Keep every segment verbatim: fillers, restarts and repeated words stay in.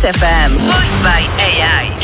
F M. Voiced by A I.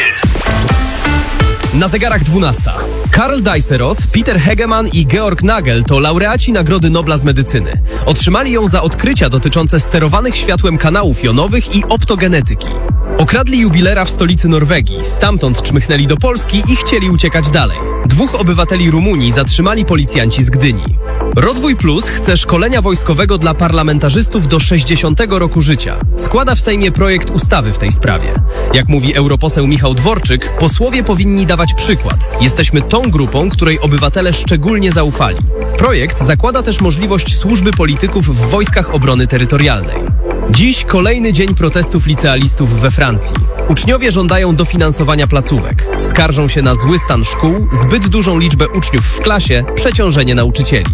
Na zegarach dwunasta. Karl Dijsselroth, Peter Hegemann i Georg Nagel to laureaci Nagrody Nobla z medycyny. Otrzymali ją za odkrycia dotyczące sterowanych światłem kanałów jonowych i optogenetyki. Okradli jubilera w stolicy Norwegii, stamtąd czmychnęli do Polski i chcieli uciekać dalej. Dwóch obywateli Rumunii zatrzymali policjanci z Gdyni. Rozwój Plus chce szkolenia wojskowego dla parlamentarzystów do sześćdziesiątego roku życia. Składa w Sejmie projekt ustawy w tej sprawie. Jak mówi europoseł Michał Dworczyk, posłowie powinni dawać przykład. Jesteśmy tą grupą, której obywatele szczególnie zaufali. Projekt zakłada też możliwość służby polityków w wojskach obrony terytorialnej. Dziś kolejny dzień protestów licealistów we Francji. Uczniowie żądają dofinansowania placówek. Skarżą się na zły stan szkół, zbyt dużą liczbę uczniów w klasie, przeciążenie nauczycieli.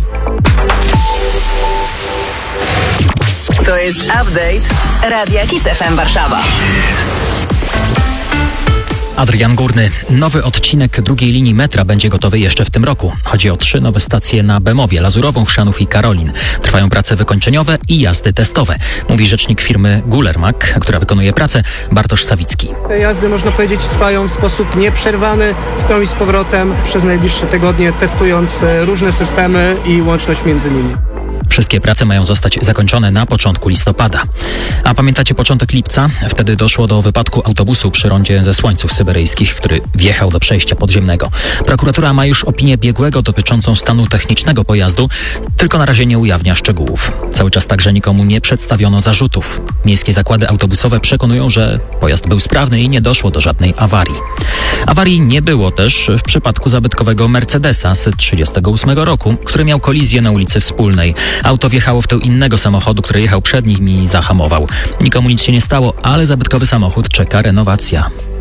To jest update Radia Kiss F M Warszawa. Adrian Górny. Nowy odcinek drugiej linii metra będzie gotowy jeszcze w tym roku. Chodzi o trzy nowe stacje na Bemowie, Lazurową, Chrzanów i Karolin. Trwają prace wykończeniowe i jazdy testowe, mówi rzecznik firmy Gulermak, która wykonuje pracę, Bartosz Sawicki. Te jazdy, można powiedzieć, trwają w sposób nieprzerwany, w tą i z powrotem przez najbliższe tygodnie, testując różne systemy i łączność między nimi. Wszystkie prace mają zostać zakończone na początku listopada. A pamiętacie początek lipca? Wtedy doszło do wypadku autobusu przy rondzie ze Słońców Syberyjskich, który wjechał do przejścia podziemnego. Prokuratura ma już opinię biegłego dotyczącą stanu technicznego pojazdu, tylko na razie nie ujawnia szczegółów. Cały czas także nikomu nie przedstawiono zarzutów. Miejskie zakłady autobusowe przekonują, że pojazd był sprawny i nie doszło do żadnej awarii. Awarii nie było też w przypadku zabytkowego Mercedesa z trzydziestego ósmego roku, który miał kolizję na ulicy Wspólnej. Auto wjechało w tył innego samochodu, który jechał przed nim i zahamował. Nikomu nic się nie stało, ale zabytkowy samochód czeka renowacja.